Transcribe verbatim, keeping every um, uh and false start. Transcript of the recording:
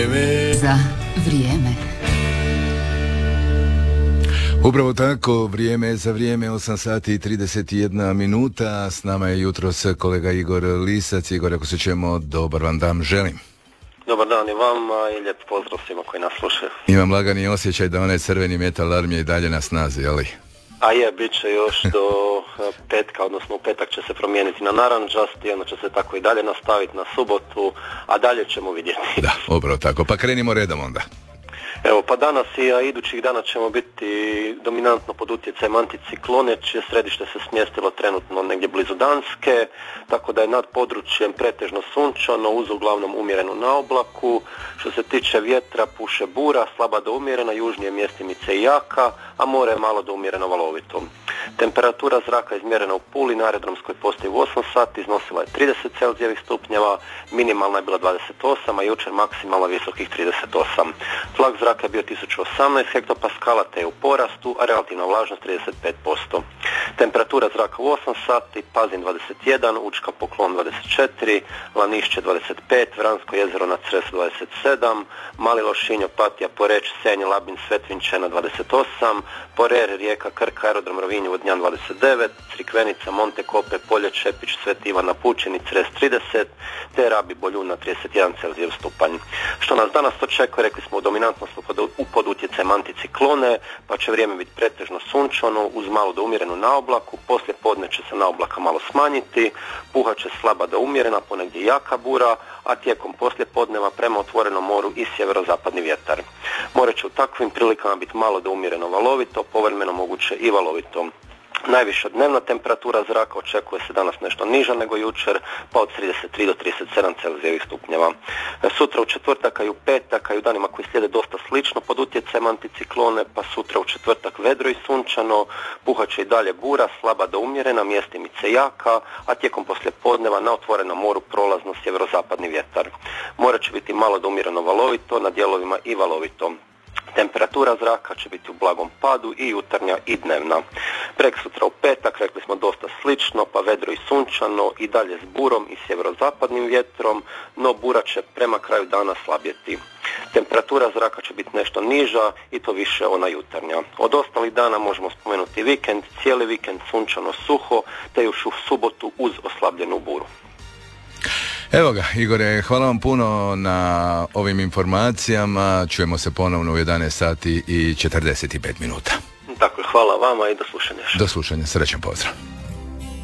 Za vrijeme. Upravo tako, vrijeme je za vrijeme, osam sati i trideset jedna minuta. S nama je jutros kolega Igor Lisac. Igor, ako se ćemo, dobar vam dan želim. Dobar dan i vama i lijep pozdrav svima koji nas slušaju. Imam lagani osjećaj da onaj crveni metal alarm je i dalje na snazi, ali... A je, bit će još do petka, odnosno u petak će se promijeniti na narančasti, onda će se tako i dalje nastaviti na subotu, a dalje ćemo vidjeti. Da, upravo tako. Pa krenimo redom onda. Evo, pa danas i a idućih dana ćemo biti dominantno pod utjecajem anticiklone, čije središte se smjestilo trenutno negdje blizu Danske, tako da je nad područjem pretežno sunčano, uz uglavnom umjerenu naoblaku. Što se tiče vjetra, puše bura, slaba do umjerena, južnije mjestimice i jaka, a more je malo do umjereno valovito. Temperatura zraka izmjerena u Puli na aerodromskoj postaji u osam sati iznosila je trideset celzijevih stupnjeva, minimalna je bila dvadeset osam, a jučer maksimalna visokih trideset osam. Tlak zraka je bio tisuću osamnaest hektopaskala te je u porastu, a relativna vlažnost trideset pet posto. Temperatura zraka u osam sati, Pazin dvadeset jedan, Učka Poklon dvadeset četiri, Lanišće dvadeset pet, Vransko jezero na Cresu dvadeset sedam, Mali Lošinj, Opatija, Poreč, Senj, Labin, Svetvinčena dvadeset osam, Porer, Rijeka, Krka, aerodrom Rovinj, Vodnjan dvadeset devet, Crikvenica, Monte Kope, Polje, Čepić, Sveti Ivan na Pučini, Cres trideset, te Rabi, Boljuna trideset jedan celzijev stupanj. Što nas danas očekuje, rekli smo, dominantno smo u pod utjecajem anticiklone, pa će vrijeme biti pretežno sunčano uz malo do umjerenu naoblaku, poslije podne će se naoblaka malo smanjiti, puhat će slaba do umjerena, ponegdje jaka bura, a tijekom poslije podneva prema otvorenom moru i sjeverozapadni vjetar. More će u takvim prilikama biti malo do umjereno valovito, povremeno moguće i valovito. Najviša dnevna temperatura zraka očekuje se danas nešto niža nego jučer, pa od trideset tri do trideset sedam celzijevih stupnjeva. Sutra u četvrtak i u petak, a i u danima koji slijede dosta slično pod utjecajem anticiklone, pa sutra u četvrtak vedro i sunčano, puhat će i dalje bura, slaba do umjerena, mjestimice jaka, a tijekom poslije podneva na otvorenom moru prolazno sjeverozapadni vjetar. More će biti malo do umjereno valovito, na dijelovima i valovito. Temperatura zraka će biti u blagom padu i jutarnja i dnevna. Preksutra u petak, rekli smo, dosta slično, pa vedro i sunčano i dalje s burom i sjeverozapadnim vjetrom, no bura će prema kraju dana slabjeti. Temperatura zraka će biti nešto niža i to više ona jutarnja. Od ostalih dana možemo spomenuti vikend, cijeli vikend sunčano suho, te još u subotu uz oslabljenu buru. Evo ga, Igore, hvala vam puno na ovim informacijama. Čujemo se ponovno u jedanaest sati i četrdeset pet minuta. Tako je, hvala vama i do slušanja. Do slušanja, srećan pozdrav.